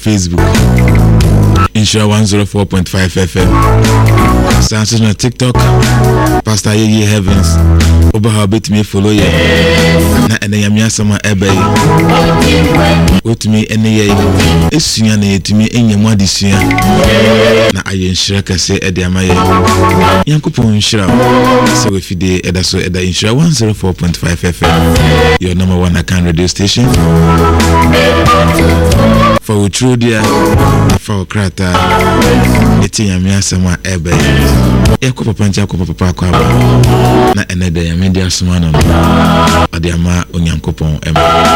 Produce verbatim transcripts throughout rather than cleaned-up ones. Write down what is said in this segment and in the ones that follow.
Facebook Insure one oh four point five F M. Start on TikTok Pastor Yeye Heavens. Oba how bit me follow ye. Na ene yamya sama ebe. Otumi ene ye. Esua na yetumi enyemu adesua. Na ayenhira kase ede amaye. Yankopon nhira. So we fide eda so eda Insure one oh four point five F M. Your number one account radio station. For Utrudia, for Krata, eti yamya sama ebe. Eko papa ncha ko papa kwa ba. Na enede ya media sumana no. Ade ama onyankopon em.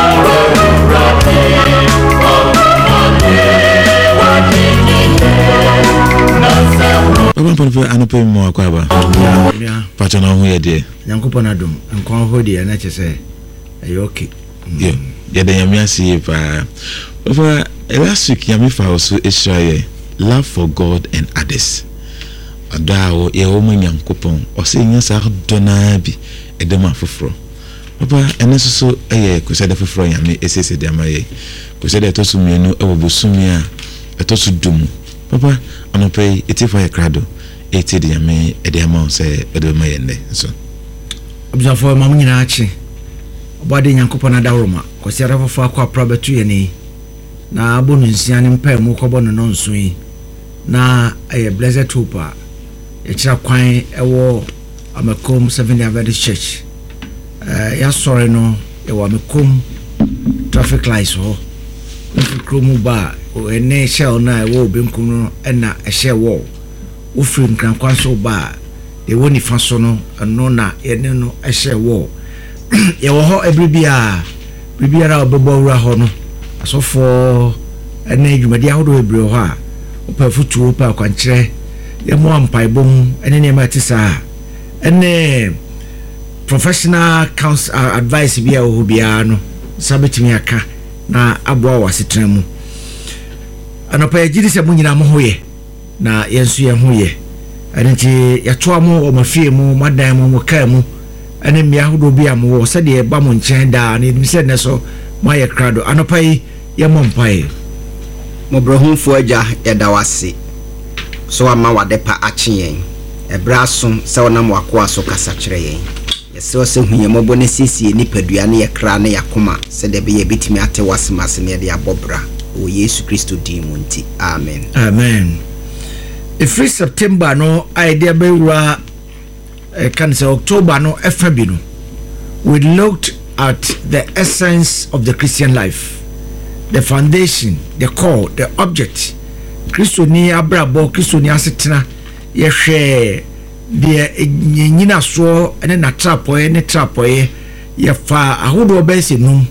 Papa papa anope mo kwa ba. Pacha na hu ye de. Nyankopon adum. Nkon ho de na chese. Ayo okay. Yeah. Ya de yamya si pa. Papa last week yami fa also Israel love for God and others. Adao ye wo nyankopon o se nya sa dona bi edema foforo papa ene so eye kusede foforo yame esese de amaye kusede to so mienu e wo bosumi a eto so dum papa anope etifa ye krado eti de yame e de ama se e de maye ne so objafo mamu nyina achi obade nyankopon adawroma kosere fofo akwa prabetu ye ni na abonu nsia ne mpa mu kobono no nso yi na aye blessed hope Echa kwan ewo Amekom Seventh Adventist Church. Eh ya sorry no ewo Amekom traffic lights ho. Nkromu ba o ene shell na ewo benkum no ena ehye wo. Wo free nkrankwa so ba e woni fa so no eno na ene no ehye wo. Ye wo ho ebribia bibiara obebo wura ho no. Asofo ene dwumadi ahodo ebre ho a opa futu opa kwankyere ya mo ampaibom ene ne matisa ene professional counsel uh, advice bia o bia no sabetimi aka na aboa wasetran mu anopa yiri se munyina mo hoye na yensu ye hoye anti ya toa mo o mafie mu madan mu mo ka mu ene mia hodo bia mo wo se de ba mo nchen da ne mi se ne so mo ye krado anopa yi ye mo mpai mo brohunfo agya ya dawase so ama wadepa achi yen ebraso se wonam wakoa so kasa kire yen yese o se huye mobo ne sisi nipadua ne yakra ne yakoma se de be ye bitimi ate wasemase ne de abobra o Yesu Kristo di munti amen amen. If free September no idea be wa uh, can say October no efabi no we looked at the essence of the Christian life, the foundation, the core, the object. Kristo ni abrabo Kristo ni asetena ye hwe de nyina so ene na trapoe ne trapoe ye fa ahodo obese num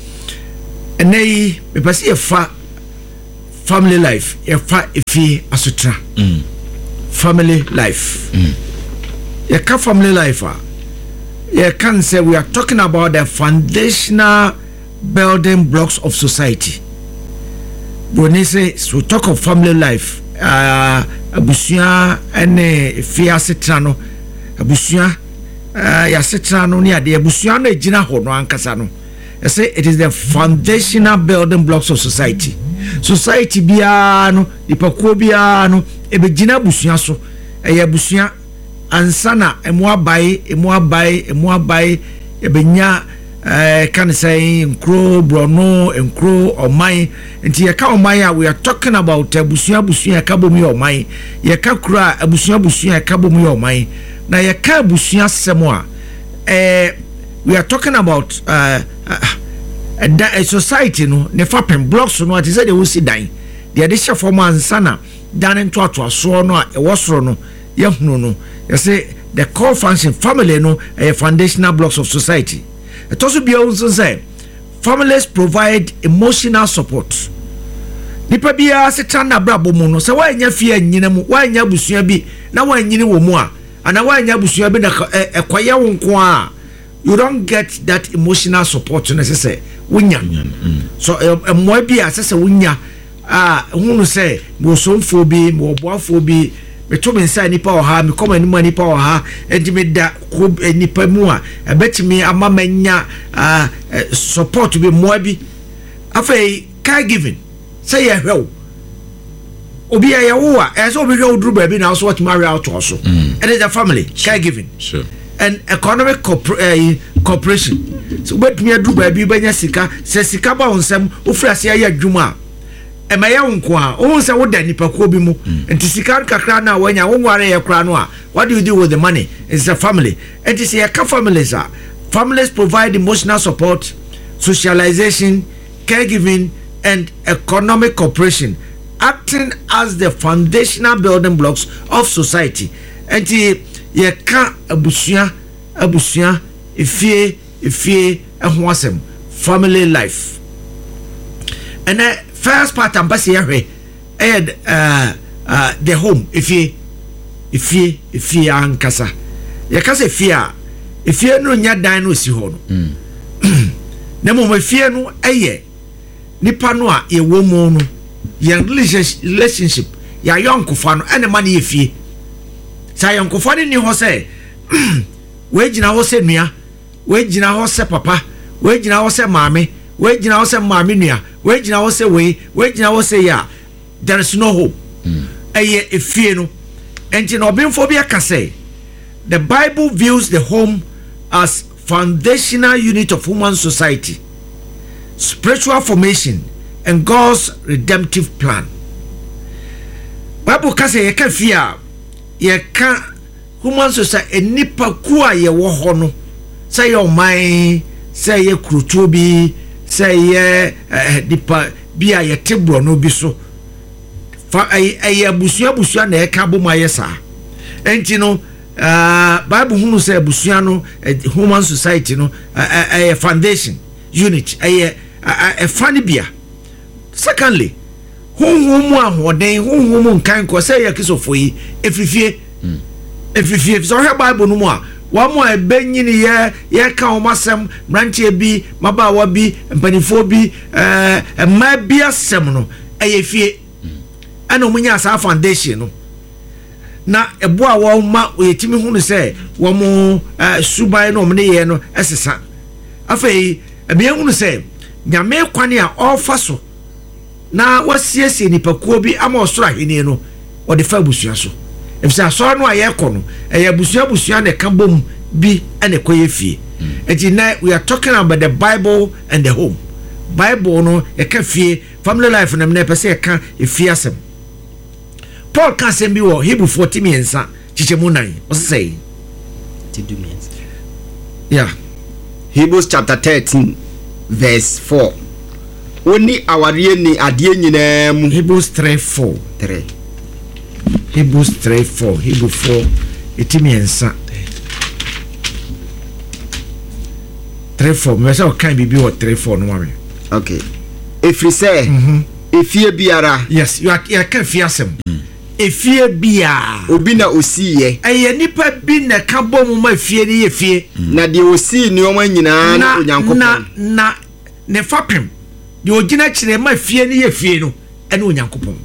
ene me pese ye fa family life ye fa efi asotra mm. family life mm. ye ka family life a ye can say we are talking about the foundational building blocks of society. When they say so talk of family life, uh abusia ene fia setrano abusia uh ya setrano ni ade abusia na gina ho no ankasa no. I say it is the foundational building blocks of society. Society bia no ipakuo bia no e be gina abusia so e ya abusia ansana emu abai emu abai emu abai e be nya Uh, can say nkro brono nkro omai nti ye ka omai we are talking about abusuya abusuya ka bomu omai ye ka kura abusuya abusuya ka bomu omai na ye ka abusuya semo a eh we are talking about uh, uh, a, a society no ne fapen blocks no ati say they will see dan the addition for man sana dan into ato so no a e wosoro no ye hunu no you say the core function family no a foundational blocks of society. It also be also say families provide emotional support. Nipa bia setan na brabo mu no se wanya fie nyina mu wanya busua bi na wanyini wo mu a ana wanya busua bi na ekwaye wo nko a you don't get that emotional support necessary wunya so emmo bi a sese wunya a hunu se mo somfo bi mo boafo bi meto me nsa nipa oha me koma ni nipa oha enti me da ko nipa mu a ebetimi amamanya support bi mo bi afei caregiving say ye hwe obi ye wo a e so obi hwe oduru ba bi na so what marry out also it is a family caregiving sure and economic corpor- uh, cooperation so bet me aduru ba bi banya sika se sika ba onsem ofrase ya adwuma e ma ye nko a o nse wo da nipa ko bi mu enti sika kakra na wanya wo nware ye kra no a what do you do with the money? It's a family. It is a families are families provide emotional support, socialization, caregiving, and economic cooperation, acting as the foundational building blocks of society. And ye can abusia abusia ifie ifie ehwasem family life. And the first part I'm passing here uh uh the home ifie ifie ifie ankasa yakasa ifie a ifie no nya dan no si ho no na mo ifie no eye nipa no a ye wo mu no ye relationship ya yonkofa no ene ma na ifie sa yonkofa ni ho se we gina ho se nua we gina ho se papa we gina ho se maame we gina ho se maame nua we gina ho se we we gina ho se ya there is no hope eye ifie no. And in Obinphobia can say the Bible views the home as foundational unit of human society, spiritual formation, and God's redemptive plan. Bible can say you can fear you can human society nipa kuwa ye wo ho no say your mind say ye krutubi say ye nipa bia ye tebro no bi so fa ay abusua busua na e ka bo ma yesa enti no uh Bible hunu say abusua no human society no a foundation unit a a funny bia. Secondly, honhom ahoden honhom nkan ko say yakisofo yi efifie efifie so he Bible no mu a wa mo e benyini ye ye ka o masem branche bi mabawa bi mpanifo bi eh ma bi asem no ayefie ana omunya sa foundation no na ebo a wo ma oyetimi hunu se wo mo subai no omne ye no esesa afei ebe hunu se nyame kwane a ofa so na wasiesie nipakuo bi ama osoro ahene no o de fa busua so efisa so no aye kɔ no eye busua busua na ka bom bi ene kɔye fie enti na we are talking about the Bible and the home. Bible no e ka fie family life na me pese e ka e fie asem. Paul can say bi wo Hebrew fourteen mensa chichemu nine o say yeah Hebrews chapter thirteen verse four. Oni aware ni ade nyina mu. Hebrews three four. three. Hebrews three four. Hebrew four etimiensa. three four. Me say o kan bibi o three four no mame. Okay. Efri say mhm efie biara. Yes, you are you can fiasem. Efie bia obi na osiye eye nipa bi na ka bom ma fie ni efie na de osi ni o ma nyina na onyankopon na na ne fapem de ogina kire ma fie ni efie no ene onyankopon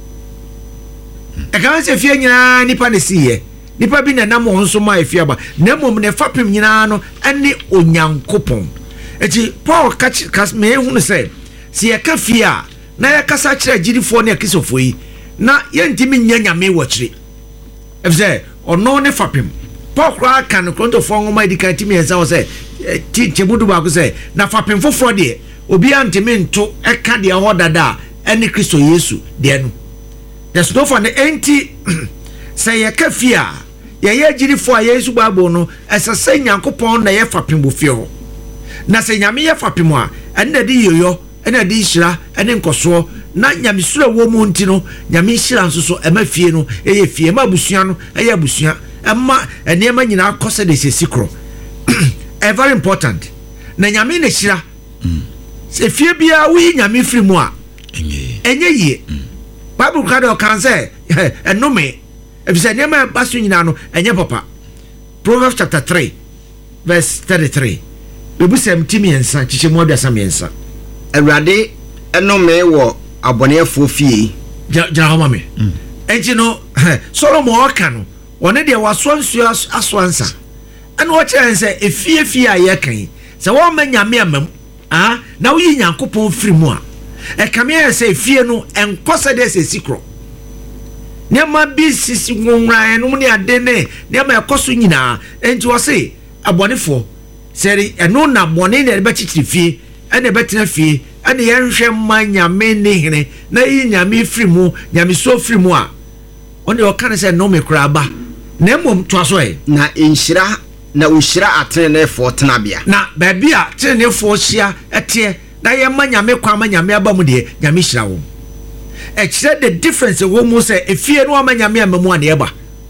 e kan se fie nyina nipa ne siye nipa bi na nam nso ma efie ba na mom ne fapem nyina no ene onyankopon eti Paul catch kas me ehunu se se ye ka fie a na ya kasa kire agirifo ne akisofo yi na yentimi nyanyame wachire efse ono ne fapem pokra kan kronto fongo ma edika timi ensa wo se tichebudu ba ko se na fapem foforo de obi antimi nto eka de ho dada ene Kristo Yesu de no there's no for the enti say ye kafia ye ye girifo a Yesu Bible no esese nyankopon na ye fapem bo fie ho na se nyame ye fapem a ene de yoyo ene de hira ene nkoso na nyame sura wo mu ntino nyame hira nso so ema fie no eye fie ma busua no eye busua ema enema nyina akose de sesikro e very important na nyame ne hira se fie bia wi nyame firi mu a enye enye ye Bible kado kan say enome efise enema basu nyina no enye papa. Proverbs chapter three verse thirty-three bebu sem timi ensa chiche mu abiasa mensa awrade enome wo abonefo fie ja homa me enti no Solomon oka no one de waso nsu aso ansa ana o kire nse efie fie a ye kan se wo ma nyame amam ah na wo yi nyankopon firi mu a e kamia say fie no enkosa de say sikro nema bi sisi nwonran no ne ade ne nema ekoso nyina enti wo say abonefo seri eno na bone ne be chichiri fie ene betena fie ene yenhwe ma nyame ne hene na yi nyame firi mu nyame so firi mu a one o kan say no me kura ba na mom to aso e na enhyira na ohyira atenefo tenabia na ba bia tenefo hia ete na ye ma nyame kwa ma nyame aba mu de nyame hyira wo e kire the difference wo mu say efie no ma nyame amamu ane eba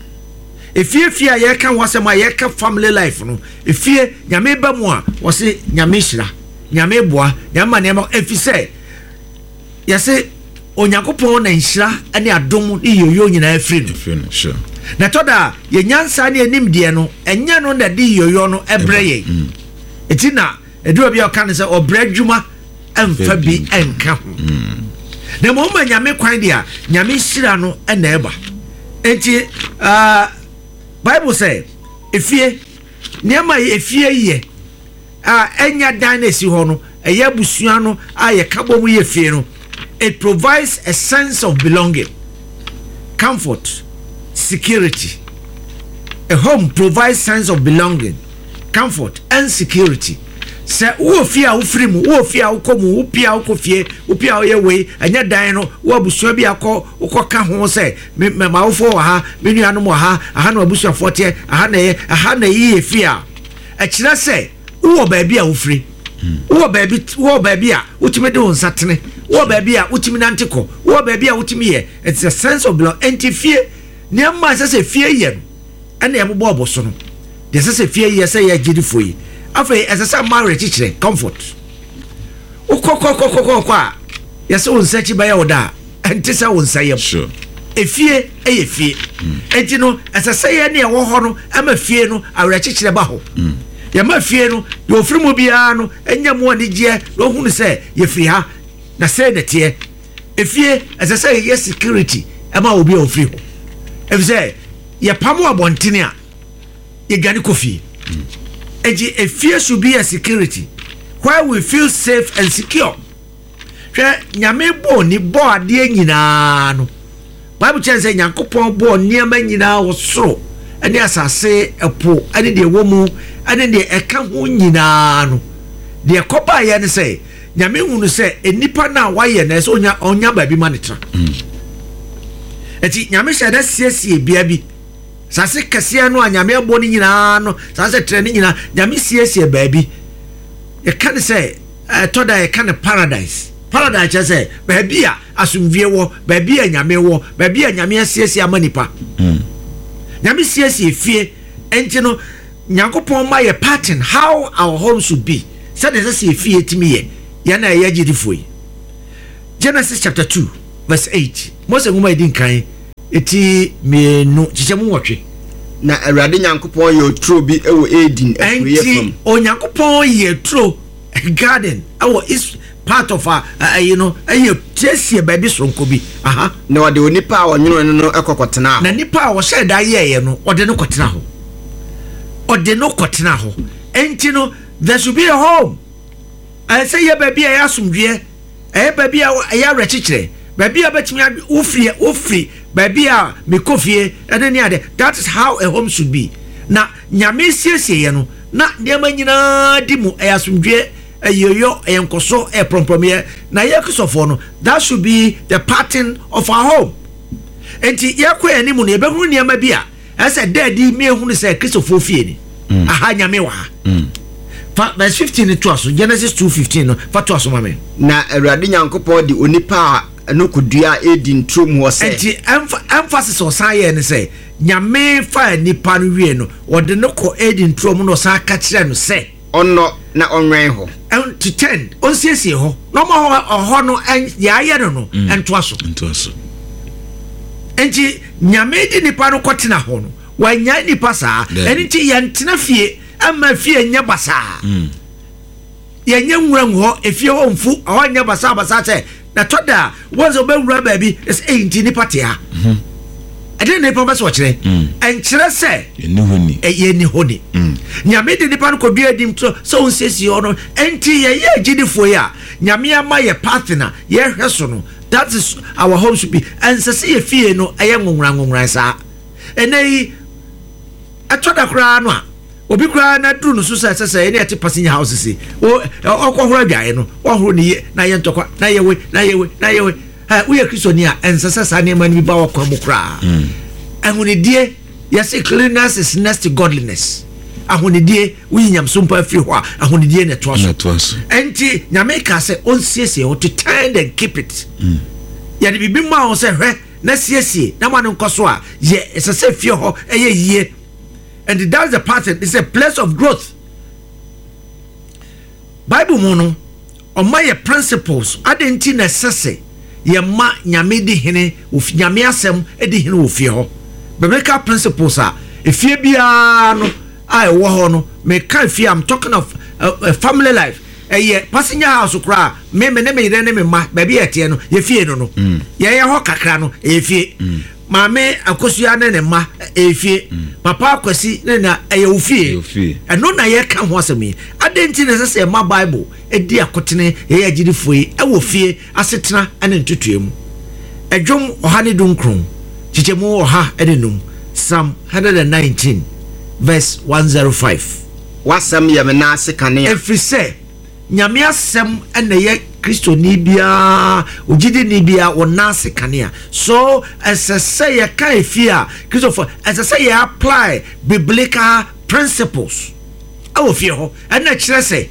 efie fie a ye kan wasem a ye ka family life no efie nyame ba mu a wo se nyame hyira nyame boa nyama ne ma efise ye se onyankopon na nhyira ane adom iyoyo nyina afiri no sure na toda ye nyansa ne anim de no enya no na di yoyo no ebre ye etina eduro bia kan se obre dwuma emfa bi enka ho na mo ma nyame kwan dia nyame hyira no na eba enti ah bible say efie niama efie ye ah enya dan na si ho no eya busua no a ye kabo mu ye fie no it provides a sense of belonging, comfort, security. A home provides sense of belonging, comfort, and security. Se wo fia wo free mu wo fia wo komu wo pia wo fie wo pia wo ye we anya dan no wo abusua bi akọ wo ka ho se me ma wo fo ha me nua no mo ha aha na abusua fote aha na ye aha na ye fia a kira se wo ba bia wo free wo ba bi wo ba bia utimi de won satene wo ba bia utimi nantiko wo ba bia utimi ye. It's a sense of belonging antifie ne ma se se fie ye ene ye bobo oboso no de se se fie ye se ye gidifo yi afei esesa marriage chire comfort ukokokokokoko a yese won sachi ba ya oda entisa won sayem sure efie eye fie enti no esesa ye ne wo ho no ama fie no awrechi chire ba ho ya ma fie no yo firi mu bia no enya mu ani gye no hunu se ye firi ha na se de tie efie esesa ye security ama obi a ofiri ho efise ye pamo abontene a ye gani kofi Eji a fear should be a security where we feel safe and secure. Hwe nyame bo ni bo ade nyina no. Bible tells say Nyankopon bo niam nyina wo soro ene asase epo ene de wo mu ene de eka ho nyina no. De kopa ye ne say nyame hunu say enipa na waye na so onya onya ba bi manitra. Eti nyame hye da siesie bia bi sase kase no anyame abo ni nyina no sase treni nyina nyame siesie baabi e kan say toda e kan paradise paradise say baabi a asumvie wo baabi a nyame wo baabi a nyame siesie amanipa mm nyame siesie fie enti no Nyankopon ma ye pattern how our home should be said as say fie timi ye ya na ye gidifoi. Genesis chapter two verse eight Moses ngoma edin kan eti me no chichemu wotwe na Awurade Nyankopon ye otro bi ewo Eden afrie fam Onyankopon ye tro garden ewo is part of a uh, you know aye tiesie ba bi sonko bi aha na ode onipa a onweno no ekokotena na nipa a wo hye da ye ye no ode no kotena ho ode no kotena ho enti no there should be a home. I say ye ba bi a asumdwe e ba bi a ya rechichire ba bi a betimi ofri ofri baby a me kofie ene ne ade. That is how a home should be. Na nyame siesie ye no na de manyina di mu e asumdwe ayoyo e nkoso e prompromie na ye kusofo no that should be the pattern of our home. Enti ye kwa animu ne be hunu niam bi a ese daddy me hunu se Christopher fie ni aha nyame wa mm. Verse fifteen to us Genesis two fifteen no fa to us mame na Awurade Nyankopon di onipa no kudua Eden trom ho se enti emphasis on say ne say nyame fa nipa no wie no wode no ko Eden trom no sa ka kire no say onno na onwen ho and to ten on siesie ho no mo ho no ya ye no no ento aso ento aso enti nyame di nipa no kotena ho no wanya nipa sa enti ye ntena fie ama fie nya basa mm ye nya nwura ho efie ho mfu ho nya basa basa say na toda was obewura baabi is eighty ni party ha ɛde ne nipa bɛ so kyerɛ ɛnkyerɛ sɛ ɛni honi ɛyɛ ni honi nyame de nipa no kɔdua adim so sɛ ɔnsiesie hɔ no ɛnti yɛyɛ agyidifoɔ yi a nyame ama yɛ partner yɛhwɛ so no that is our home should be ɛnsɛ sɛ yɛ fie no ɛyɛ nwonwora nwonwora saa ɛnɛ yi ɛtɔ da koraa no a obi koraa na duru no so sɛ sɛ sɛ ɛne ɛte passenger house si ɔkɔhoro adwaeɛ no wɔhoro ne yɛ na yɛ ntɔkwa na yɛwe na yɛwe na yɛwe woyɛ kristoni a ɛnsɛ sɛ saa nneɛma no bi ba wɔkwan mu koraa ahonedie yɛse cleanliness is next to godliness ahonedie woyi nyamso mpa afiri hɔ a ahonedie ne toa so ɛnti nyame ka sɛ ɔnsiesie hɔ to tend and keep it yɛde biribi ma wo sɛ hwɛ na siesie na ma no nkɔ so a yɛ ɛsɛ sɛ fie hɔ ɛyɛ yie and that's the pattern. It's a place of growth. Bible mu no ɔma yɛ principles adenti na sese yɛ ma nyame di hene of nyame asɛm edi hene wɔ fie hɔ biblical principles a efie biara no a ɛwɔ hɔ no me ka fie I'm talking of a, a family life ɛyɛ passenger house kora me me ne me yere ne me ma baabi ɛteɛ no yɛ fie no no yɛ yɛ hɔ kakra no ɛyɛ fie maame akosua ne ne ma efie papa akwasi ne na ɛyɛ ofie ɛno na yɛ ka ho asɛm yi adenti na sɛ sɛ ma bible edi akotene ɛyɛ agidifo yi ɛwɔ fie asetena ɛne ntutua mu ɛdwom ɔha ne dunkron kyikyɛmu ɔha ɛne num Psalm one nineteen verse one oh five wasɛm yɛ me na ase kanea ɛfiri sɛ nyame asɛm ɛna yɛ kristoni biara ogidini biara wɔna ase kanea so ɛsɛ sɛ yɛ ka efie a kristofo ɛsɛ sɛ yɛ apply biblical principles ɛwɔ fie hɔ ɛna kyerɛ sɛ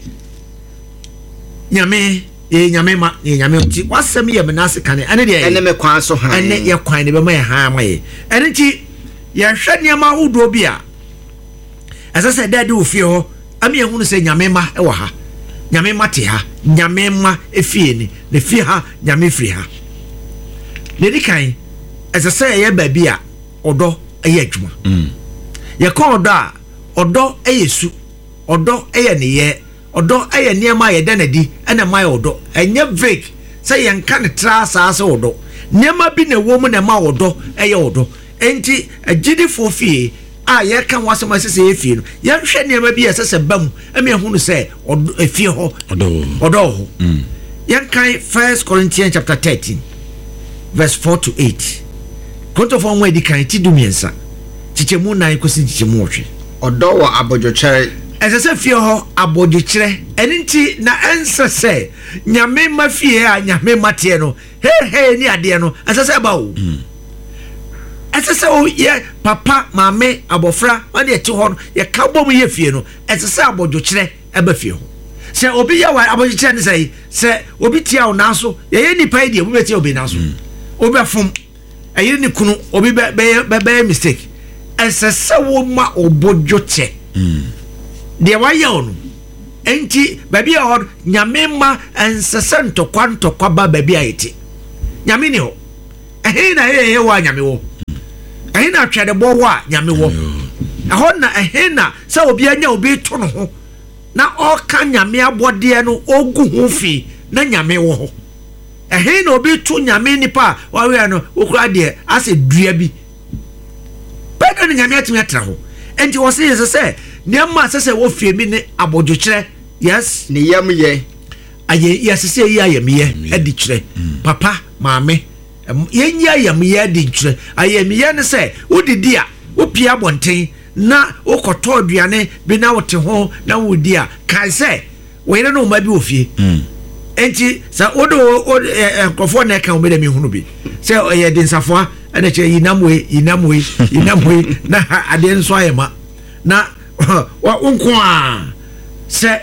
nyame yɛ nyame ma yɛ nyame nti wasɛm yɛ me na ase kanea ɛne deɛ ɛne me kwan so han ɛne yɛ kwan ne bɛma yɛ han ma yɛ ɛne nti yɛhwɛ nneɛma ahodoɔ bi a ɛsɛ sɛ dade wɔ fie hɔ ami ehunu sɛ nyame ma ɛwɔ ha nyame ma te ha nyame ma efie ni ne fie ha nyame firi ha ne di kan ɛsɛ sɛ ɛyɛ baabi a ɔdɔ ɛyɛ adwuma yɛ kɔ ɔdɔ a ɔdɔ ɛyɛ su ɔdɔ ɛyɛ ne yɛ ɔdɔ ɛyɛ nneɛma a yɛda na di ɛna ma yɛ ɔdɔ ɛnyɛ vague sɛ yɛnka ne tra saa sɛ ɔdɔ nneɛma bi na ɛwɔ mu na ɛma ɔdɔ ɛyɛ ɔdɔ enti agyidifoɔ fie a yɛ ka ho asɛm a ɛsɛ sɛ yɛ fie no yɛhwɛ nneɛma bi a ɛsɛ sɛ ba mu ɛma ɛhunu sɛ efie hɔ ɔdɔ hɔ yɛnkan First Corinthians chapter thirteen verse four to eight kontofo ho edi kan ti du miɛnsa kyikyɛmu nan kɔsi kyikyɛmu wɔtwe ɔdɔ wɔ abɔdwokyerɛ ɛsɛ sɛ fie hɔ abɔdwokyerɛ ɛne nti na ɛnsɛ sɛ nyame ma fie a nyame ma teɛ no hehe ni adeɛ no ɛsɛ sɛ ba wo ɛsɛ sɛ yɛ papa maame abɔfra ɔne ɛte hɔ no yɛka bɔ mu yɛ fie no ɛsɛ sɛ abɔdwokyerɛ ɛba fie hɔ sɛ obi yɛ wa abɔdwokyerɛ ne sɛ sɛ obi tia wo naso yɛyɛ nipa yi deɛ obi bɛtia obi naso obi bɛfom ɛyere ne kunu obi bɛyɛ bɛyɛ mistake ɛsɛ sɛ wo ma ɔbɔdwokyɛ deɛ wayɛ wo no enti baabi a hɔ nyame ma ɛnsɛ sɛ ntɔkwa ntɔkwa ba baabi a yɛte nyame ne hɔ ɛhe na ɛyɛ wɔ a nyame wɔ ɛhe na atwɛdebɔ wɔ a nyame wɔ ɛhɔ na ɛhe na sɛ obi anya obi to no ho na ɔka nyame abɔdeɛ no ɔgu ho fi na nyame wɔ hɔ ɛhe na obi to nyame nipa a wɔawea no wokura deɛ asɛ dua bi bɛda no nyame atumi atra hɔ enti wɔ se yɛ sɛ sɛ nneɛma sɛ sɛ wɔfie mi ne abɔdwokyerɛ yes ne yam yɛ ayɛ yɛsɛ sɛ yi ayɛmeyɛ adi kyerɛ papa maame yɛnyi ayɛmeyɛ adi kyerɛ ayɛmeyɛ ne sɛ wodidi a wopie abɔnten na wokɔtɔ aduane bi na wote ho na wodi a kae sɛ wɔyere no woma bi wɔ fie enti sɛ wode nkurɔfoɔ na ɛka wo mɛdɛ mehunu bi sɛ ɛyɛ densafoa ɛna kyerɛ yinamwe yinamwe yinamwe na adeɛ nso ayɛ ma na wonko a sɛ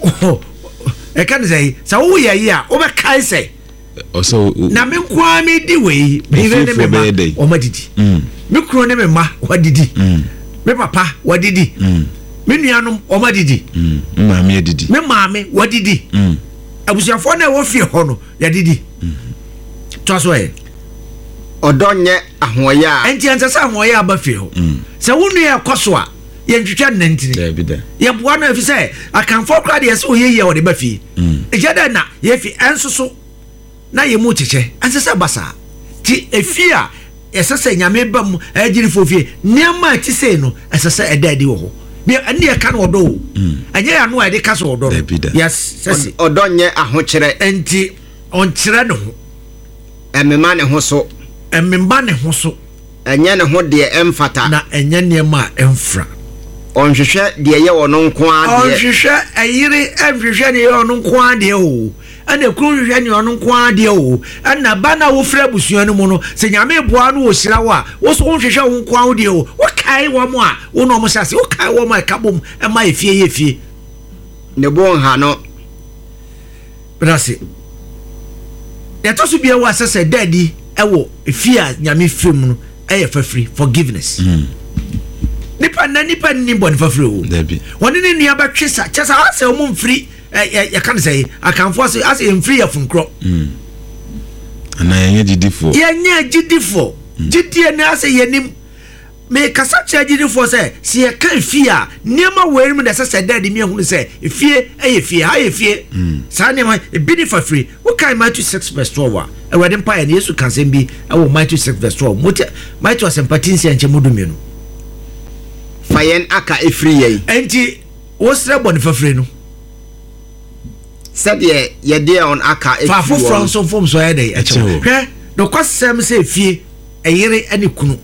ɛka ne sɛ sɛ woyɛ yi a wobɛkae sɛ na me nko a medi wei meyere ne me ma ɔma didi me kuro ne me ma wadidi me papa wadidi me nuanom ɔma didi me maame wadidi abusuafoɔ na ɛwɔ fie hɔ no yɛdidi toa so ɛ ɔdɔ nyɛ ahoɔyɛ a ɛnti ɛnsɛ sɛ ahoɔyɛ aba fie hɔ sɛ wo nua ɛkɔ so a yɛntwitwa nnantini yɛboa no afi sɛ akamfoɔ koraa deɛ sɛ woyɛ yie a wɔde ba fie ɛgya dɛ na yɛfi ɛnso so na yɛ mu kyekyɛ ɛnsɛ sɛ ba saa nti ɛfie a esese nyame bam agiri fofie niam ti say no esese edadi wo ho bi ane e kan odo anye ya no e de ka so odo yes sese odo nye ahokyere enti on kyere ne ho emema ne ho so ememba ne ho so enye ne ho de emfata na enye ne ma emfra onhwehwe de ye wono nko ade onhwehwe ayire enhwehwe ne ye wono nko ade o ana kunu hwehwe ne wono nko ade o ana bana wo fra busuan mu no se nyame boa no wo hira wa wo so onhwehwe wo nko ade o wo kai wo mo a wo no mo sase wo kai wo mo ka bom e ma efie ye fie ne bon ha no brase ya to so bia wa sase daddy e wo efie a nyame frem no e ye fafri forgiveness mm. nipa na nipa ni bon fafri o dabi woni ni nua ba twesa chesa ase o mo mfiri ya kan say akanfo ase ase mfiri ya funkro mm ana yenye didifo yenye didifo didie na ase yenim me kasa cha didifo say se ye kan fie a niema werim da sese dad mi ehunu say fie eye fie ha ye fie sa niema e bi ni fafri wo kai Matthew six verse twelve a e wede mpa ya Yesu kan sem bi e wo Matthew six verse twelve mo Matthew asempatinsi anche modumie no fayen aka efri yei enti wo sre boni fafri no said ye ye de on aka efri fa fo from so form so yede e che hwe no kwasem say fie eyire ane kunu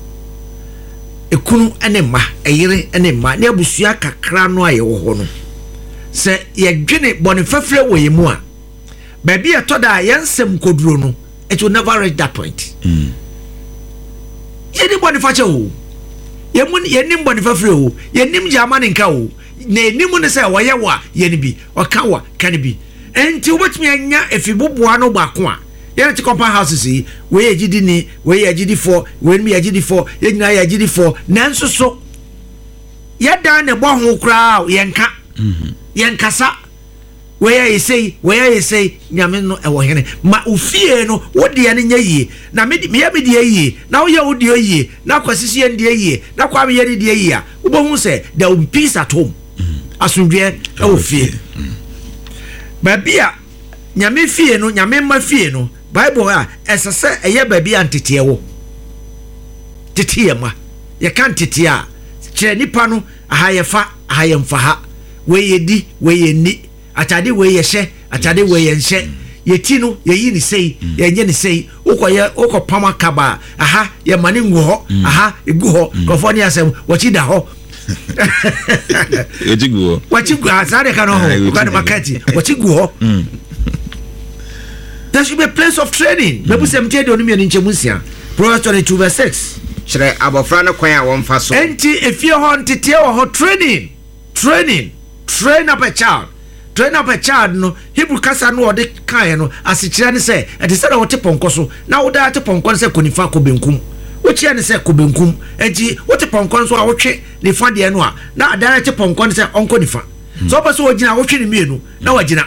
ekunu ane ma eyire ane ma ne abusua kakra no aye wo ho no se ye dwene boni fafri wo yemu a ba bia to da yensem koduro no it will never reach that point mm ye ni boni fache o ye mun ye nim boni fafri o ye nim jamani nka o na enimu ne say woye wa ye ni bi oka wa kan bi enti obetumi anya efiboboa no gbako a ye ne compound houses yi we ye gidi ni we ye gidi for we ni ye gidi for ye nyina ye gidi for nanso so ye dan ne bo ho kra ye nka mhm ye nkasa we ye say we ye say nyame no e wo hene ma ofie no wo de ne nya yie na me me ye me de yie na wo ye wo de yie na kwasisi ye de yie na kwa me ye de yie a wo bo hu say there will be peace at home asundwe e wo fie ba bia nyame fie no nyame ma fie no bible a esese eye ba bia ntete wo tete ma ye kan tete a kire nipa no aha ye fa aha ye mfa ha we ye di we ye ni atade we ye hye atade we ye nhye ye ti no ye yi ni sei ye nye ni sei ukoye ukopama kaba aha ye mani ngu ho aha egu ho kofo ni asem wo chi da ho Ejiguo. Wachigu azare kano ho kwa makati. Wachigu ho. There should be a place of training. Bebu semtie de onimi ni nchemusia. Proverbs twenty-two verse six. Chere abofra no kwan a wonfa so. Enti efie ho ntete ho training. Training. Train up a child. Train up a child no Hebrew kasa no ode kan no asikira ne se e de se na wote ponko so na wo da te ponko se konifa ko benkum. Wochi ane se kubenkum enti wote ponkon so a wotwe ne fa de no a na adara te ponkon se onko ne fa so oba so ogina wotwe ne mienu na wagina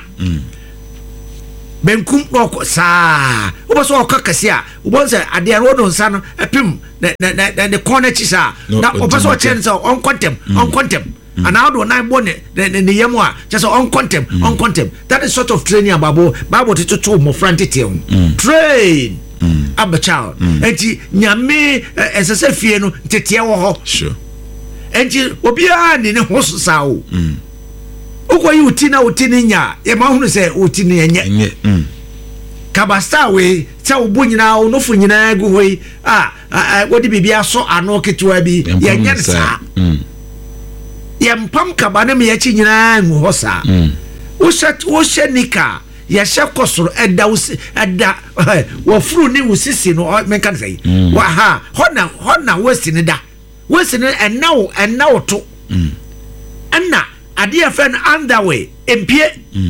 benkum no sa oba so okakase a obo se ade ro do nsa no epim na na ne corner chisa na oba so chen se on contem on contem and how do na bo ne ne yemu a just on contem on contem that is sort of training ababo bible to to mo frantete train Mm. Abba child mm. Enti nyame esese fie no tete wo ho sure enti obi a ni ne ho sa o mm ukoyi uti na uti ni nya e ma hunu se uti ni enye mm kabasta we se obo nyina o no fu nyina gu hoi ah wodi bibia so ano ketwa bi ye nya sa mm ye mpam kabane me ye chi nyina ngu ho sa mm wo shat wo shenika ya shekosoro eda usi eda wo furu ni usisi no men kan say wa ha hona hona wesi ni da wesi ni enawo enawo to mm enna ade afen underway empie mm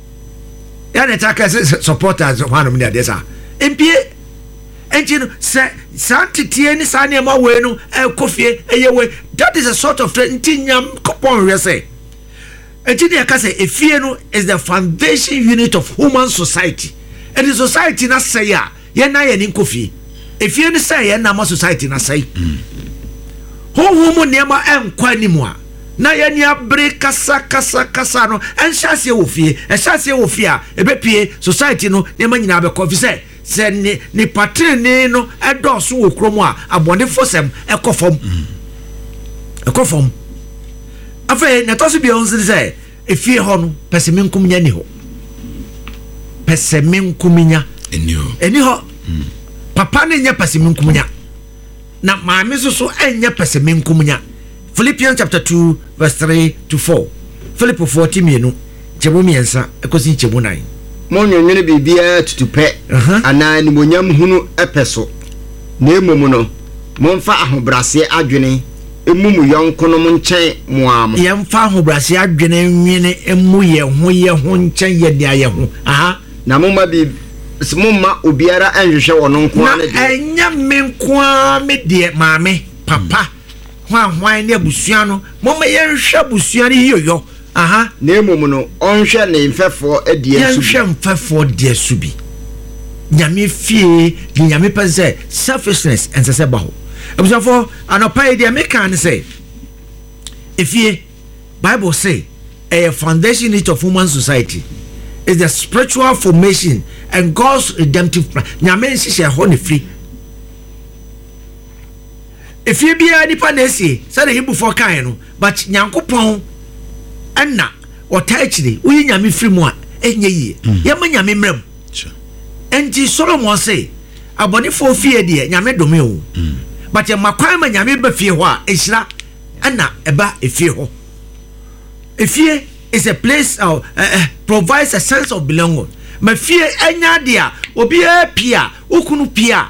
ya ne taka supporters of one of the desa empie engine se santitie ni sane ma we no e kofie eyewe that is a sort of tinyam kopon we say Ejidi akase efie no is the foundation unit of human society. And the society na say ya ye na ye ni nkofie. Efie ni say ye na ma society na say. Ho ho mo niema enkwa ni mu a. Na ye ni abre kasa kasa kasa no enhyase wo fie. Enhyase wo fie a ebepie society no niema nyina be kofi say se ni ni patrene no edoso wo kromo a abonefo sem ekofom ekofom afa na to so bi on se efie ho no pesemenkum nya ni ho pesemenkum nya eni ho eni ho papa ne nya pesemenkum nya na maame so so enya pesemenkum nya. Philippians chapter two verse three to four. Philippo forty mienu chebo miensa ekosi chebo nine. Mo nyonwene bibia tutupe ana ni monyam hunu epeso na emom no momfa ahobrase adwene emumu yonkono mo nchen moam yemfa ahobrase adwene nwene emu ye ho ye ho nchen ye dia ye ho aha na momma bi momma obiara anhwehwe wono nko ane de enya me nko a me de maame papa hwan hwan ne abusua no momma ye nhwe abusua ne yoyo aha na emom no onhwe ne mfefo adie su bi nhwe mfefo de su bi nyame fie di nyame pese selfishness ensese ba ho ebusafo anopa de me kan say ifie Bible say a foundation of human society is the spiritual formation and God's redemptive plan. Nyame nsi ho ne free ifie bia nipa na esi say the Hebrew for kan no but nyankopon enna otachiri uyi nyame free mu a enye yi yema nyame mrem enti Solomon say abonifo fie de nyame dome o but ya makwan ma nyame ba fie ho a ehira enna eba efie ho efie is a place uh, uh, provides a sense of belonging ma fie enya de a obi a pia okunu pia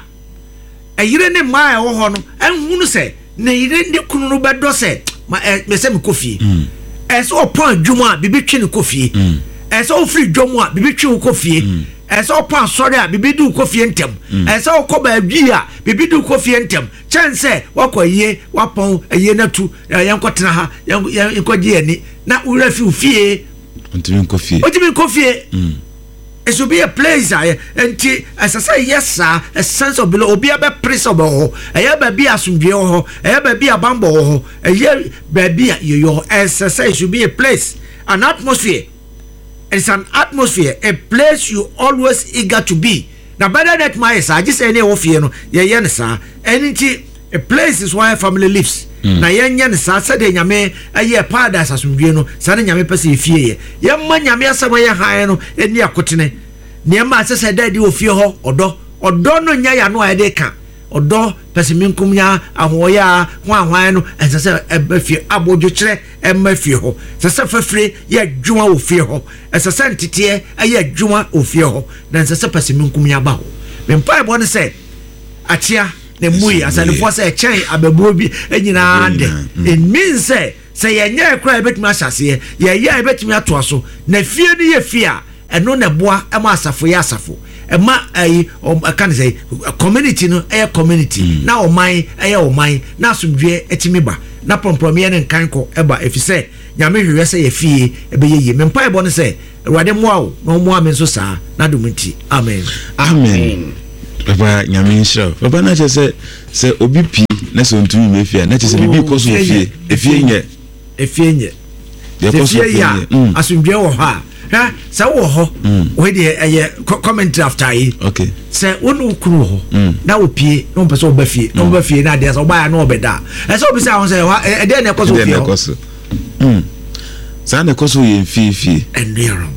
eyire ne ma e wo ho no enhunu se ne yire ne kunu no bedo se ma me se me kofie eso opon adwuma bibi twe ne kofie eso ofri dwomu a bibi twe kofie eso opon sori a bibi du kofie ntem eso okoba adwi a bibi du kofie ntem chense wakoye wapon eye natu yankotena ha yankogie ani na ura fi fie ntimi kofie otimi kofie it should be a place and as I say yes sir a sense of below obi aba principle e ya ba bi asundwe ho e ya ba bi abambo ho e ya ba bi yo as I say it should be a place, an atmosphere. It's an atmosphere, a place you always eager to be. Now better that my sir just any of you know yeah yeah sir anything a place is where family lives. Na yenya ne sa sa de nyame aye paradise asundwe no sa ne nyame pese fie ye ye ma nyame asama ye han no eni akotene ne ma se se dadi ofie ho odo odo no nya ya no ade ka odo pese minkum nya ahoya hwan hwan no ense se ebe fie abojo kire emma fie ho se se fafire ye adwuma ofie ho ense se ntete aye adwuma ofie ho na ense se pese minkum nya ba ho me mpa ebo ne se atia ne mui asane fo say chen ababuro bi enyina ande it means say say yenye kra betumi asase ye ye betumi atoaso na fie ni ye fie a eno ne boa ema asafo ye asafo ema ai kan say community no e community na oman e oman na asomdwe etimi ba na promprom ye ne nkanko eba efise nyame hwehwe say ye fie ebe ye ye mempa ebo ne say awade moa o no moa me so saa na domunti amen amen. Papa nyame nshira papa na chese se obi pi na so ntumi mefia na chese bibi koso ofie efie nye efie nye de koso ya asundwe wo ha ha se wo ho we de eye comment after yi okay se wonu kuru ho na opie no pese oba fie no oba fie na de se oba ya na obeda e se obi se ahun se e de na koso ofie ho mm sa na koso ye fie fie endero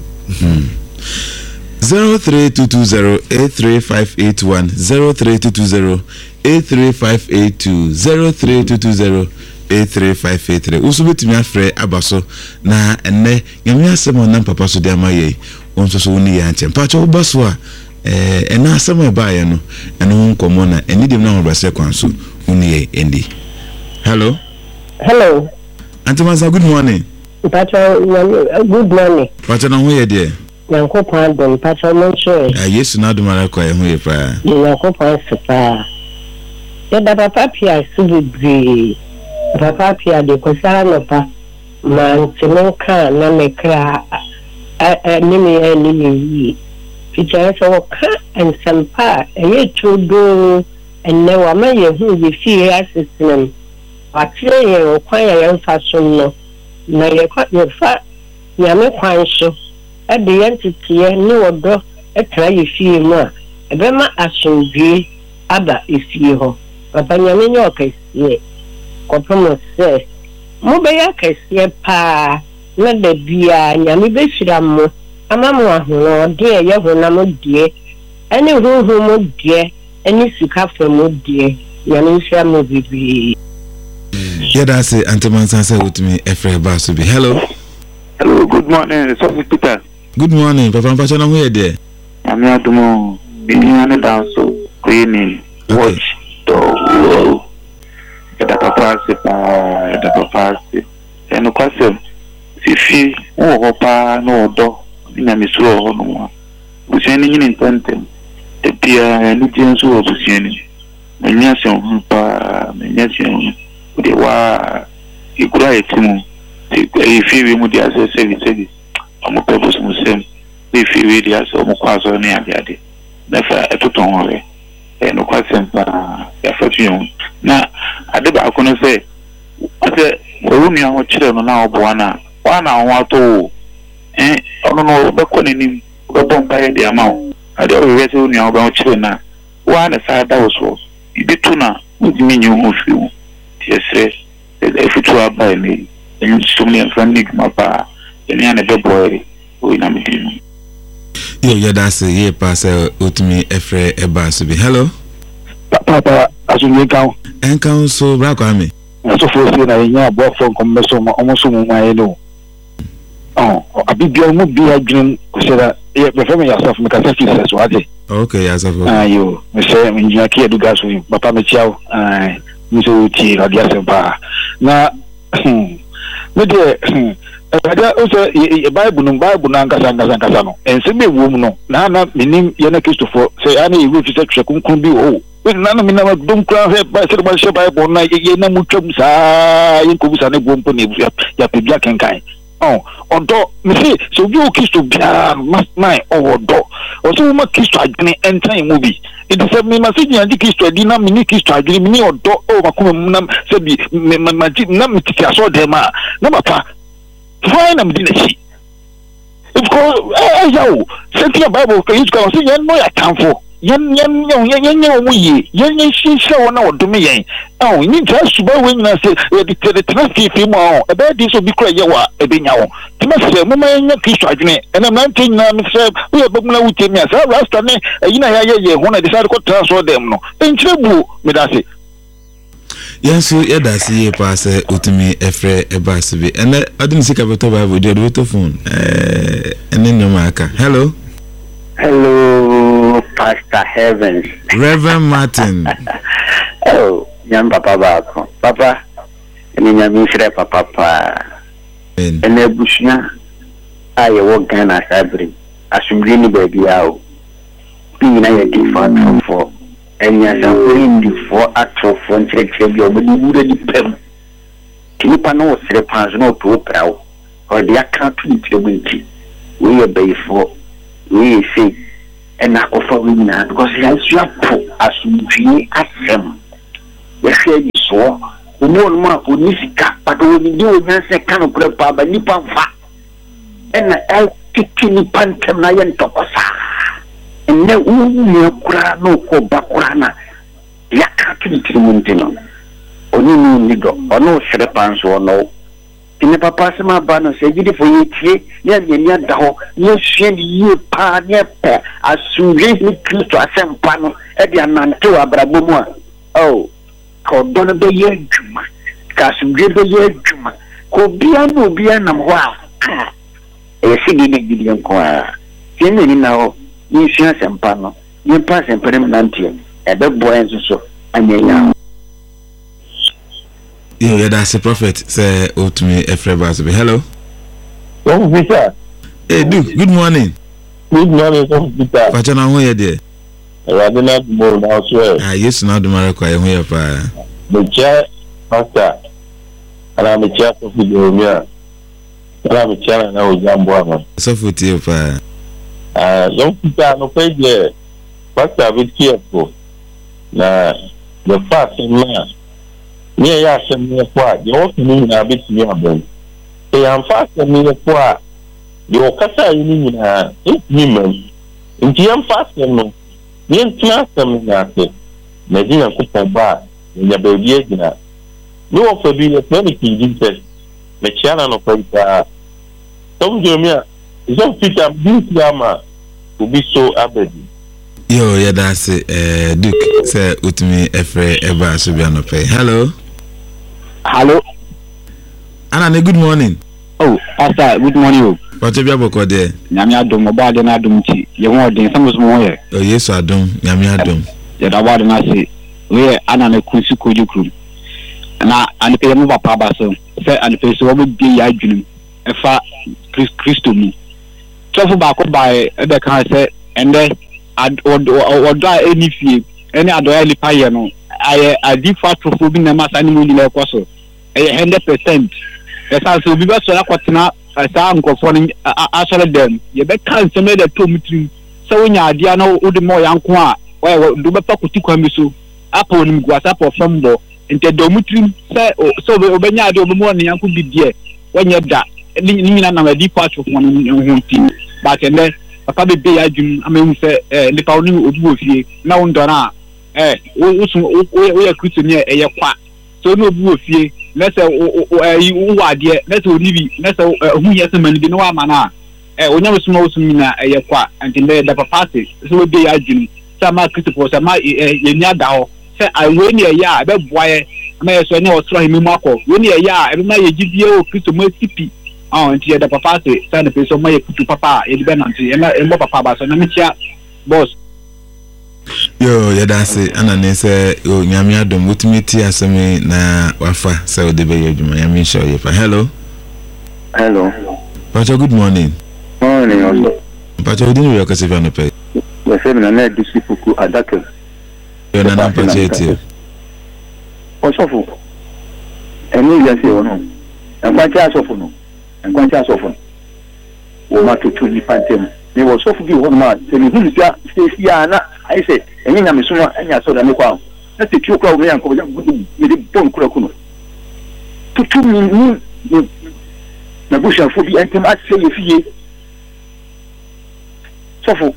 zero three two two zero eight three five eight one zero three two two zero eight three five eight two zero three two two zero eight three five eight three uso betimi afre abaso na enne nyame asemo na papa so de amaye onso so woni ya nche pa cho baso a eh ena asemo ba ye no eno nkomo na eni dem na hobrase kwanso woni ye endi. Hello hello Auntie Masa, good morning. Pacha, good morning. Pacha na ho ye de Yanko Pandon, Pacha Moncho. Ah, yes, na do mara kwa ho ye pa. Yanko Pansa. Yada papa pia subi papa pia de kosara no pa. Man timonka na mekra a nimi e nimi. Picha so ka and sampa e chudo and ne wa ma ye hu ye fie assistant. Atire ye o kwan ye mfa so no. Na ye kwa ye fa nyame kwan so. Ade yentitiye ni wodo etra ye fie mu a ebema asomdwe aba efie ho papa nyame nye okese kopomo se mo be ya kese pa na da bia nyame be fira mo ama mo ahono de ye ho na mo die ene hu hu mo die ene sika fa mo die nyame fira mo bibi. Yeah, that's it. Antimansa said with me, Efre Basubi. Hello. Hello, good morning. Sorry, Peter. Good morning. Papa Mpachana, who are there? I'm here to be in a dance, cleaning, watch, the the papa, the papa, and the question, if you, oh, papa, no, dog, in a miss row, no more. We're sending in intent, the peer and the gens who are positioning. And yes, and yes, they were you could write him if you would as a service. I'm a purpose Muslim. If you read as a Mukwazo near Gadi, never a tuton and no question for you. Now, I did I couldn't say, I said, Romeo or children now, Buana, one hour two, eh, I don't know, but couldn't him go down by the amount. I don't read Romeo about children. One aside that was was. You did two now, with me, you move you. Yes, yes. If you try by me, and so many friendly mapa, and any other boy, we know me. Yo, yeah, that's a year pass out to me, Efre Ebasubi. Hello, Papa, as you count, and council black army. So for saying I know about from commercial almost my know. Oh, a big girl would be a dream, said that, yeah, performing yourself, make a safety as well. Okay, as of you, Mister Minjaki, do gas with Papa Michel, I. Miso ti radia sempa na me de radia o se bible no bible na nkasa nkasa nkasa no ense me wo mu no na na menim ye na Christopher se ana ye we fi se twekunkun bi o na na me na dom kra he ba se ba se bible na ye na mutwam saa ye ko busa ne bompo ne ya pebia kenkan oh odo me se so bi o Christo bia mas nine o odo o so ma Christo adwene entan mu bi it is a me message and Christo dina mini Christo adwene mini odo o makoma nam se bi me magi na me tiki aso dem a na papa fine am di na chi it ko eh yawo se ti bible ko use ko se yen no ya tanfo yen yen yen yen yen wo yi yen yen shisha wona odome yen oh ni ta suba we nyina se e di tere tere fifi mo e be di so bi kra ye wa e be nyawo ti ma se mo ma yen Christo adwene e na man tin na me se we be mu na wuti mi asa rasta ne e yina ya ye ye ho na de sa ko transfer dem no en chirebu me da se yes so yeah that's year pass out to me Efre Ebasubi and I didn't see capital Bible the auto phone eh and then no marker. Hello. Hello, Pastor Heavens. Reverend Martin. Oh, young Papa Bako. Papa, and then you mean Papa Pa. And then Bushna, I walk down as I bring. As you bring the baby out, being a different for, and yes, I'm bringing the four actual phone check your body would depend. Can you pano the pans no to open or the account to the winky? We obey for. We say, and I offer women because you have put as we ask them. We say, so, we know more for Nisika, but when you do, you say, can of prepare by Nippon fat. And I take any pantam and toposa. And then we will cry no for Bakurana. Yakaki to Montino. Only no nigger or no shrepans or no. In the papa sama bana se gidi fo yiti ya ya daho ye hwe ye pa ne pe asuje ni Kristo asempa no e dia nante wa brabo mu a oh ko dono be ye dwuma ka asuje be ye dwuma ko bia no bia nam ho a e sigi ne gidi enko a tiene ni na ho ni hwe asempa no ni pa asempa ne nante e be boy enso so anyanya. Yo, yeah, that's a prophet. Say, oh, to me, Efre Basubi. Hello. Oh, Peter. Hey, Duke. Good morning. Good morning, Peter. Pachana, who are there? Rather not more now, swear. Ah, yes, to know the Morocco. I'm here for the chair, Pastor. And I'm a chair for the and I'm a chair and I was Jambo. So, for you, for ah, don't Peter, no pay there. Pastor, be careful. Now, the first man. Near Yasam near Qua, the old mean a bit near them. They are faster near Qua. The Ocasa in eight women. In Tiam faster no. Yen tia sem na ase. Na di Nyankopon ba nya ba bi agina. No one for be the King Jesus. Me chiana no for ta. Tom Jeremia, so Peter Biama to be so abedi. Yo, yeah, that's it. Uh, Duke, say, Utmi, Efre, Eba, Subiano Pay. Hello. Hello. Anna, good morning. Oh, Pastor, good morning. What's your book there? Yamia Dum, about the Nadum, you want the some more. Oh, yes, I don't. Yamia Dum. Yet about the Nasi. We are Anna Kusi Kujuku. And I and pay move up Pabaso. Say, and pay so would be Yajun. A far Christum. Travel back by the car say, and then. Or die any fee, any other early piano. I I default to food the mass animal in the course. A hundred percent. As I will be best to Quatina, I sound conforming actually them. You bet can't send the two meeting. So when you are Diano, the more young qua, where do the talk with Tikwamisu, Apple and Guasapo from the into Domitrim, say, so the Obenya do morning and could be dear when you're that. Nina a default of one team, but and then. Papa be ajun amen say eh nipa oni obi ofie na wo ndona eh wo wo ya Christian e ye kwa so no obi ofie na say wo wo ade na say oni bi na say hu ye semani bi no wa mana eh onya musuma usumi na e ye kwa antinde da papa se so be ajun sama Christian so ma ye nya da ho say awe ni ya be boaye na ye so nya osro himi makọ we ni ya e ma ye gidie o Christian mo sipi. Oh, and the papa say, send the person my to papa, it's been until and papa, so let me chat, boss. Yo, yeah, that's it. And I say, oh, Yamia, don't put me tea as me na wafa, so the baby, Miami show you. Hello. Hello. Pacho, good morning. Morning, also. Pacho, didn't you receive on the pay? The same and I Fuku Adaka. You're not Pacho. Also, and we just say, no, and my chance of no. And quite often, we want to twenty five them. They were so few one man. Say, who is here? I say, and you know, sooner and I saw the Nepal. That's the two crowd me and go with the bone cracuno. To two million, the bush and food and come at say if ye. So,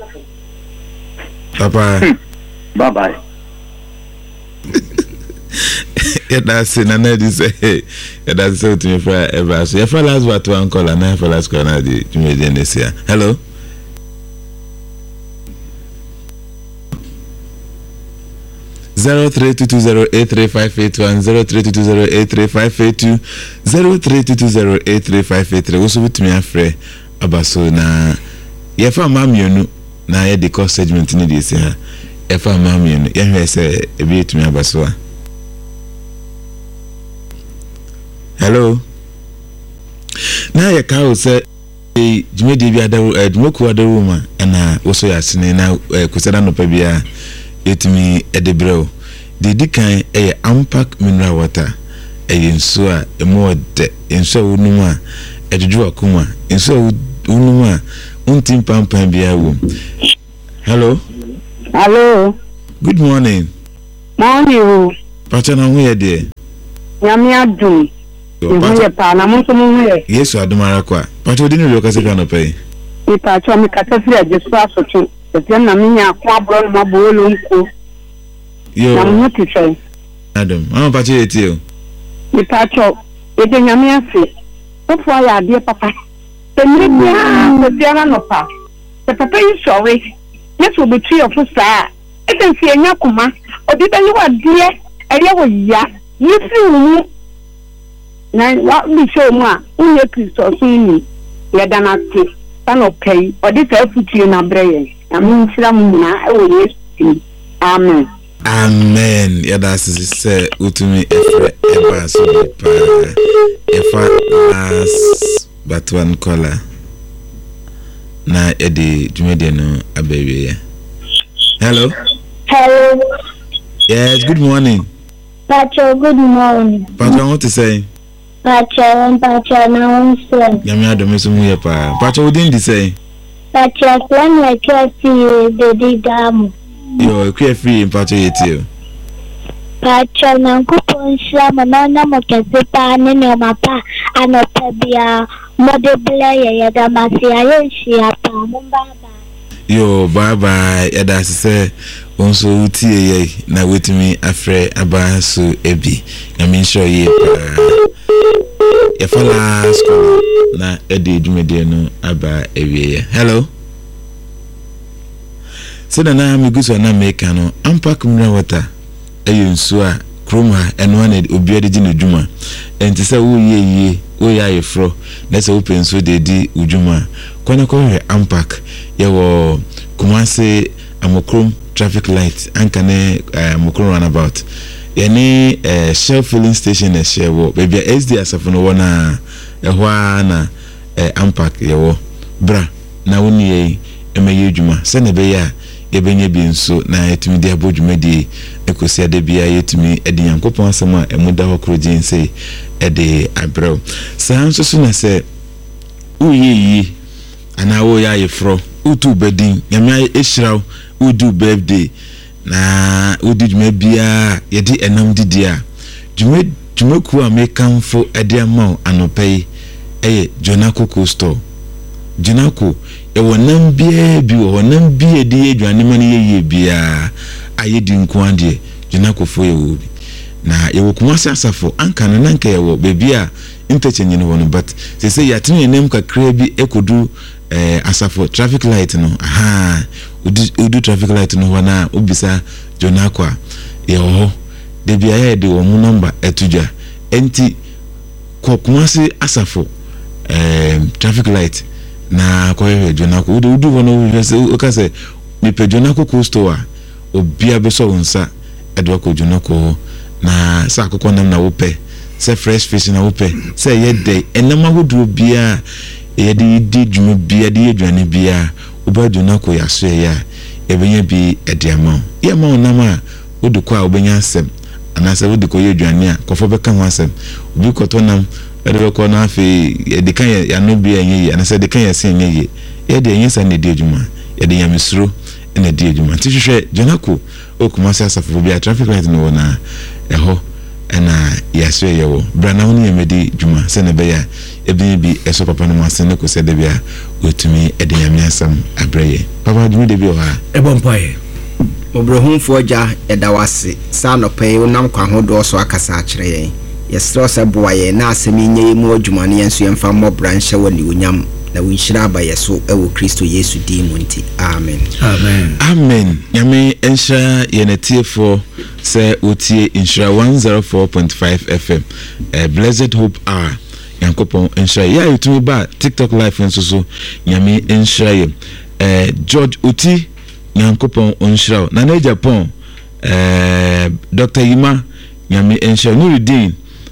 Papa, bye bye. Yeah, that's it. And I say, yeah, that's so to me for ever. So, if I last what one call and I for last call, I did you made this year. Hello. Zero three two two zero eight three five eight one zero three two two zero eight three five eight two zero three two two zero eight three five eight three. Also, with me afre abaso na. If I'm mamionu na ye the cost segment ni this year. If I'm mamionu, ye say e be to me abaso. Hello. Now your cow said, "Hey, Jimmy, Devi, I don't smoke with the woman, and I also asked me now, Kusana no Pabia, it me at the bro. The decline a unpack mineral water, a insua, a more de, inso unuma, a jua kuma, inso unuma, untim pam pam bia womb." Hello. Hello. Good morning. Morning. Patana, where dear? Yamia Dum. Yes, I do Maraqua. But we didn't look as if I pay. If I told me Catafia just fast to the Janamina, Quabron, Mabulum. I'm not to say. Adam, I'm about to eat you. If I told it in Yamiasi. That's why I dear papa. The Nidia, the Dianapa. The papa is sorry. This will be three of us. I can see a Yakuma, or did you are dear? And you were ya. You see. Na what we show ma who ye Christo sini ye danate tan okay or this futu na breye na me nsira mu na e wo Yesu. Amen. Amen. Yeah, that's say utumi efre eba so pa efa last but one caller na edi jumede no abewe. Hello. Hello. Yes, good morning. Pacho, good morning. Pacho, what to say? Pacho, Pacho, now say. Yami Adam is mu pa. Pacho, what did you say? Pacho, when I can't see the digam. Yo, quite free in Pacho yet. Pacho, na kupon siya manana mo kasi pa nino mapa ano pabia modebele ya damasi ayo siya pa mumbaba. Yo, bye bye. Yeah, that's say onso utie ye na wetumi afre aba so ebi na me sure ye pa ya fala school na edi dwumede no aba ewie. Hello sena na miguso na meka no ampak mra water eyo nsu a kroma eno na obiade di no dwuma enti se wo ye ye wo ya ye fro na se wo penso de di udwuma kwana ko he ampak ye wo Kumasi Amokrom traffic light ankane Amokrom runabout yani uh, Shell filling station e share wo baby S D asafo no wona ehwa na uh, ampak ye wo bra na woni ye emeye dwuma se na be ya yebenye bi nso na etumi de abodwuma di ekosi ade bia yetumi edi yankopon asema emuda hokrojin sei ede abrew sa nso so na se uyiyi ana wo ya yefro utu bedin nyame ehiraw udu birthday na udu dwuma bia yedi enam didia dwuma dwuma ku a mekanfo ede amaw anopei eye Jonako Cold Store Jonako e wonam bia bi wonam bia de edwane mane yeye bia ayedi nko ade Jonako fo ye wo bi na ye wo Kumasi asafo anka no nanka ye wo bebi a interchange no wono but se se yatene enem kakra bi ekodu eh asafo traffic light no aha udu, udu traffic light no wana obisa Jonako a ye ho de bia ye de wo mu number etuja enti Kumasi asafo eh traffic light na kwa hiyo Jonako udu udu wono wese okase mi pe Jonako Cold Store obia beso unsa edwa ko Jonako na sa akoko nam na wope se fresh fish na wope se ye dey enama hodu bia ye di di dwuma bia di edwane bia oba Jonako ya so ya ebenye bi ediama ye ma onama odu kwa obenya asem anase odu ko ye edwane a kofo beka ho asem obi koto nam ede ko na afi ye de kan ya no bia enye ye anase de kan ya se enye ye ye de enye sa ne di edwuma ye de yamesuro ene di edwuma ti hwehwe Jonako o Kumasi asafo bia traffic light no na eho ena yaso yewo brana woni yemedi dwuma se ne be ya ebi bi eso papa no masen ne ko se de bia otumi ede nyame asam abreye papa dwumi de bi o ha e bompae obrohunfo ja edawase sa no pay unam kwa hodo so akasa akire yen yesro se boaye na asemi nye mu adwuma ne yenso yemfa mo branche woni onyam na winshira ba yeso ewo Kristo Yesu di munti amen amen amen nyame ensha yenetiefo se otie insha one oh four point five F M uh, Blessed Hope hour yankopon ensha ya yutumi ba TikTok live nso so nyame ensha ye uh, George Oti yankopon ensha na na Japan uh, Doctor Yima nyame ensha Nuruddin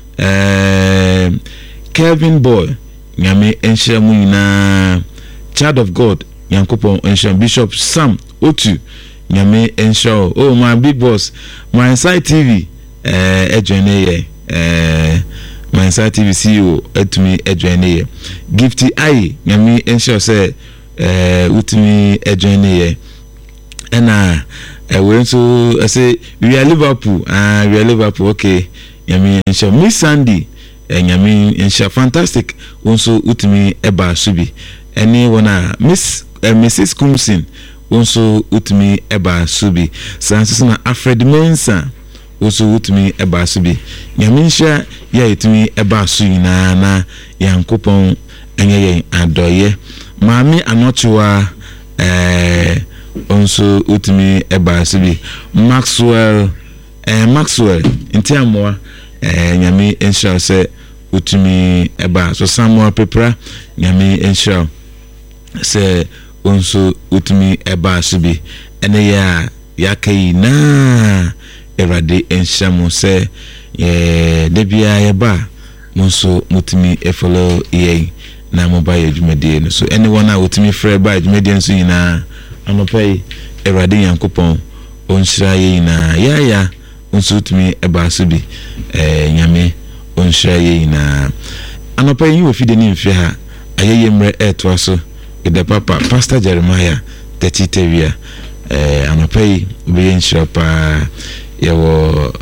uh, Kevin Boy nyame ensha mu nyina Child of God yankopon ensha Bishop Sam Otu nyame ensha oh my big boss my inside T V eh ejene ye eh my inside T V C E O etumi ejene ye Gifty ai nyame ensha se eh utumi ejene ye ena eh we so say we are Liverpool ah we are Liverpool okay nyame ensha Miss Sandy nyame ensha fantastic wonso utumi eba subi eni wona Miss uh, Missus Kumsin wonso utumi eba subi sanso na Alfred Mensa wonso utumi eba subi nyame ensha ya utumi eba su nyina na yankopon enye yen adoye maami anochiwa eh wonso utumi eba subi Maxwell eh Maxwell ntiamwa eh nyame ensha se utumi eba so Samuel Pepra nyame ensha se onso utumi eba subi ene ya yakai na erade ensha mo se ye debia yeba monso mutumi e follow ye na mobile adwumade no so anyone a utumi frɛ ba adwumade nso yina anopai erade yankopon onhyira ye yina ya ya onso utumi eba subi eh nyame onhyira ye na anopa yi wo fide ni mfe ha ayeye mre eto aso ide papa Pastor Jeremiah tetitewia eh anopa yi obe nhyira pa yewo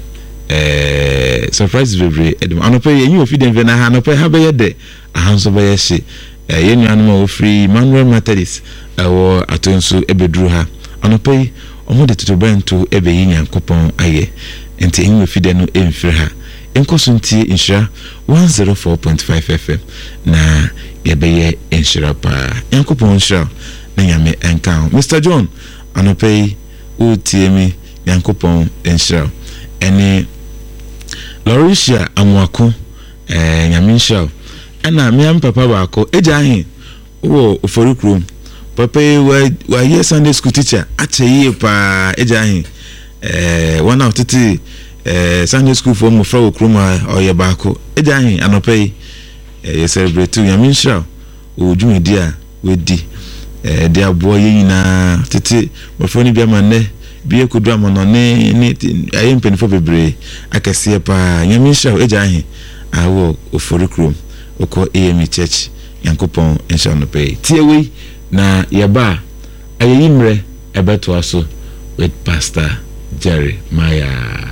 eh surprise bebre edem anopa yi wo fide mfe na ha anopa ha be yede ahanso be yehye eh yenu anuma wo free Manuel Methodist ewo atonso ebedru ha anopa yi omo de tutubento ebe yi Nyankopɔn ayɛ enti enwe fide no emfiri ha enkosuntie Nhyira one oh four point five F M na yɛbɛyɛ Nhyira pa Nyankopɔn Nhyira na nyame enka Mister John anopei utie mi Nyankopɔn Nhyira ene Lauricia Amwako eh nyame Nhyira ana miam papa baako eja ahin wo oforukrum papa wa wa ye Sunday school teacher acheyi pa eja ahin eh one of titi eh Sunday school for mo fra okrum oye baako eja ahin anopai eh celebrate nyame Nhyira odwumedi a wedi eh dia abo ye nyina titi mo fra ni bia manne bia kodu amono ne ne aye mpenifo bebre akese pa nyame Nhyira eja ahin awo oforukrum oko A M E Church Yankopon Nhyira no pay tiewe na yeba ayimre ebeto aso with Pastor Jerry Maya.